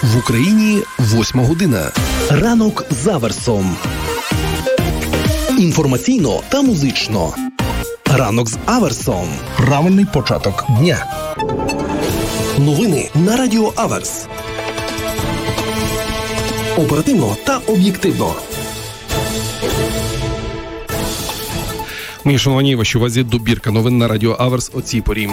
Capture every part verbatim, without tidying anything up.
В Україні восьма година. Ранок з Аверсом. Інформаційно та музично. Ранок з Аверсом. Правильний початок дня. Новини на Радіо Аверс. Оперативно та об'єктивно. Мої шановні, вашій увазі добірка новин на Радіо Аверс о цій порі.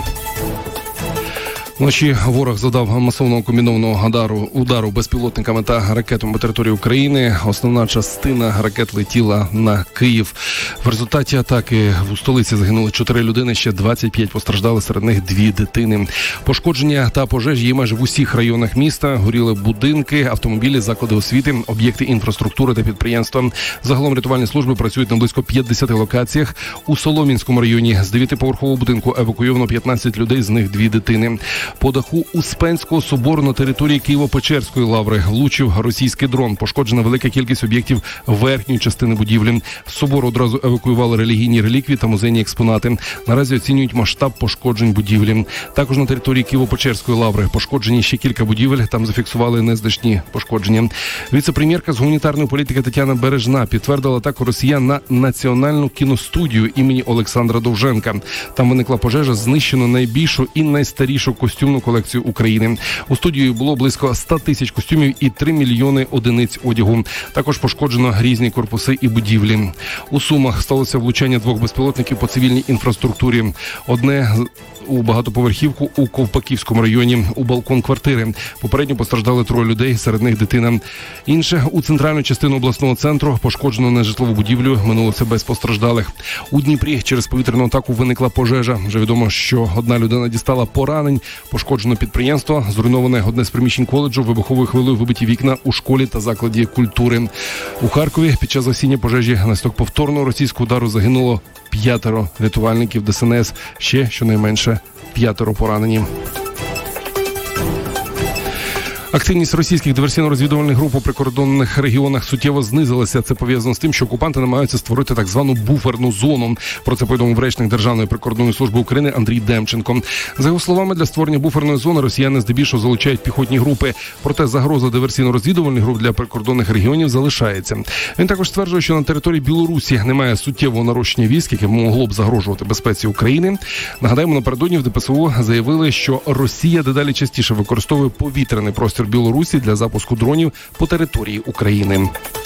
Вночі ворог завдав масовного комбінованого удару, удару безпілотниками та ракетами по території України. Основна частина ракет летіла на Київ. В результаті атаки у столиці загинули чотири людини, ще двадцять п'ять постраждали, серед них дві дитини. Пошкодження та пожежі є майже в усіх районах міста. Горіли будинки, автомобілі, заклади освіти, об'єкти інфраструктури та підприємства. Загалом рятувальні служби працюють на близько п'ятдесяти локаціях. У Солом'янському районі з дев'ятиповерхового будинку евакуйовано п'ятнадцять людей, з них дві дитини. По даху Успенського собору на території Києво-Печерської лаври влучив російський дрон. Пошкоджена велика кількість об'єктів верхньої частини будівлі. З собору одразу евакуювали релігійні реліквії та музейні експонати. Наразі оцінюють масштаб пошкоджень будівлі. Також на території Києво-Печерської лаври пошкоджені ще кілька будівель. Там зафіксували незначні пошкодження. Віце-прем'єрка з гуманітарної політики Тетяна Бережна підтвердила атаку росіян на Національну кіностудію імені Олександра Довженка. Там виникла пожежа, знищено найбільшу і найстарішу костюмну колекцію України. У студії було близько сто тисяч костюмів і три мільйони одиниць одягу. Також пошкоджено різні корпуси і будівлі. У Сумах сталося влучання двох безпілотників по цивільній інфраструктурі. Одне у багатоповерхівку у Ковпаківському районі, у балкон квартири. Попередньо постраждали троє людей, серед них дитина. Інше у центральну частину обласного центру пошкоджено нежитлову будівлю, минулося без постраждалих. У Дніпрі через повітряну атаку виникла пожежа. Вже відомо, що одна людина дістала поранень, пошкоджено підприємство, зруйноване одне з приміщень коледжу, вибуховою хвилею вибиті вікна у школі та закладі культури. У Харкові під час осіння пожежі внаслідок повторного російського удару загинуло п'ятеро рятувальників Де Ес Ен Ес, ще щонайменше п'ятеро поранені. Активність російських диверсійно-розвідувальних груп у прикордонних регіонах суттєво знизилася. Це пов'язано з тим, що окупанти намагаються створити так звану буферну зону. Про це повідомив речник Державної прикордонної служби України Андрій Демченко. За його словами, для створення буферної зони росіяни здебільшого залучають піхотні групи. Проте загроза диверсійно-розвідувальних груп для прикордонних регіонів залишається. Він також стверджує, що на території Білорусі немає суттєвого нарощення військ, яке могло б загрожувати безпеці України. Нагадаємо, напередодні в Де Пе Се У заявили, що Росія дедалі частіше використовує повітряний простір Білорусі для запуску дронів по території України.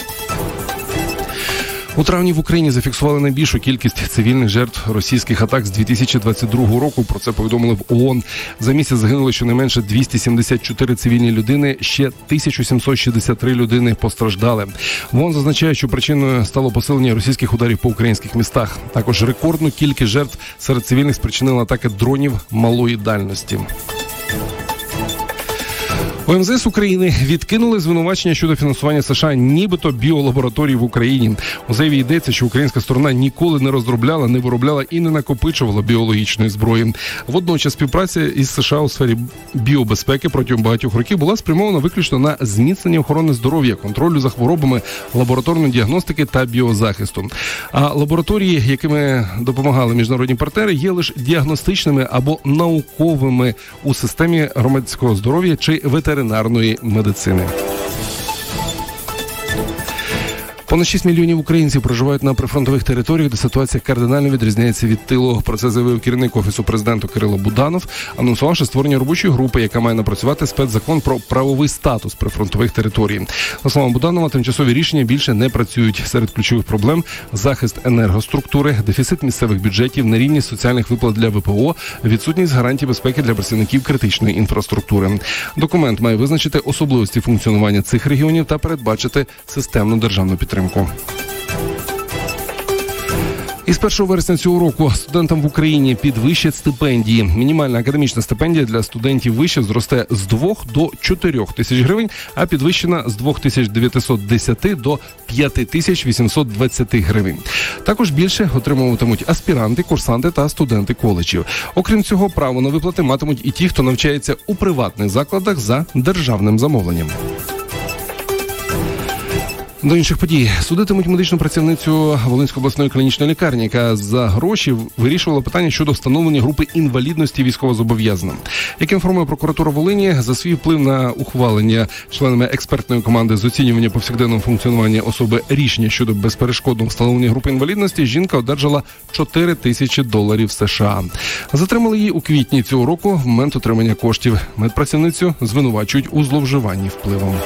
У травні в Україні зафіксували найбільшу кількість цивільних жертв російських атак з дві тисячі двадцять другого року. Про це повідомили в О О Н. За місяць загинули щонайменше двісті сімдесят чотири цивільні людини, ще тисяча сімсот шістдесят три людини постраждали. В О О Н зазначає, що причиною стало посилення російських ударів по українських містах. Також рекордну кількість жертв серед цивільних спричинили атаки дронів малої дальності. У Ем Зе Ес України відкинули звинувачення щодо фінансування США нібито біолабораторій в Україні. У заяві йдеться, що українська сторона ніколи не розробляла, не виробляла і не накопичувала біологічної зброї. Водночас співпраця із США у сфері біобезпеки протягом багатьох років була спрямована виключно на зміцнення охорони здоров'я, контролю за хворобами, лабораторної діагностики та біозахисту. А лабораторії, якими допомагали міжнародні партнери, є лише діагностичними або науковими у системі громадського здоров'я чи ветеринарної медицини. Понад шість мільйонів українців проживають на прифронтових територіях, де ситуація кардинально відрізняється від тилу. Про це заявив керівник Офісу президента Кирило Буданов, анонсувавши створення робочої групи, яка має напрацювати спецзакон про правовий статус прифронтових територій. За словами Буданова, тимчасові рішення більше не працюють. Серед ключових проблем – захист енергоструктури, дефіцит місцевих бюджетів, нерівність соціальних виплат для Ве Пе О, відсутність гарантій безпеки для працівників критичної інфраструктури. Документ має визначити особливості функціонування цих регіонів та передбачити системну державну підтримку. Із першого вересня цього року студентам в Україні підвищать стипендії. Мінімальна академічна стипендія для студентів вишів зросте з двох до чотирьох тисяч гривень, а підвищена з двох тисяч дев'ятсот десяти до п'яти тисяч вісімсот двадцяти гривень. Також більше отримуватимуть аспіранти, курсанти та студенти коледжів. Окрім цього, право на виплати матимуть і ті, хто навчається у приватних закладах за державним замовленням. До інших подій. Судитимуть медичну працівницю Волинської обласної клінічної лікарні, яка за гроші вирішувала питання щодо встановлення групи інвалідності військовозобов'язаним. Як інформує прокуратура Волині, за свій вплив на ухвалення членами експертної команди з оцінювання повсякденного функціонування особи рішення щодо безперешкодного встановлення групи інвалідності, жінка одержала чотири тисячі доларів США. Затримали її у квітні цього року в момент отримання коштів. Медпрацівницю звинувачують у зловживанні впливом.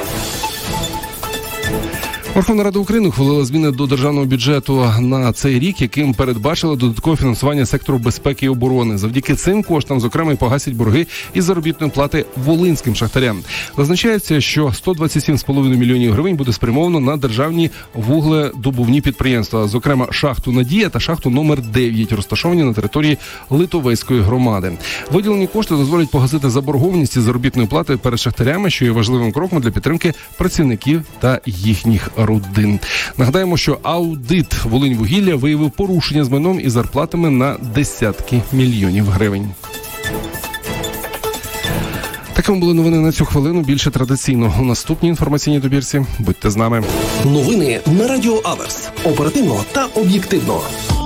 Верховна Рада України ухвалила зміни до державного бюджету на цей рік, яким передбачила додаткове фінансування сектору безпеки і оборони. Завдяки цим коштам, зокрема, і погасять борги із заробітної плати волинським шахтарям. Зазначається, що сто двадцять сім цілих п'ять десятих мільйонів гривень буде спрямовано на державні вугледобувні підприємства, зокрема шахту «Надія» та шахту номер дев'ять, розташовані на території Литовецької громади. Виділені кошти дозволять погасити заборгованість із заробітної плати перед шахтарями, що є важливим кроком для підтримки працівників та їхніх родин. Нагадаємо, що аудит Волиньвугілля виявив порушення з майном і зарплатами на десятки мільйонів гривень. Такими були новини на цю хвилину. Більше традиційно у наступній інформаційній добірці. Будьте з нами. Новини на Радіо Аверс. Оперативно та об'єктивно.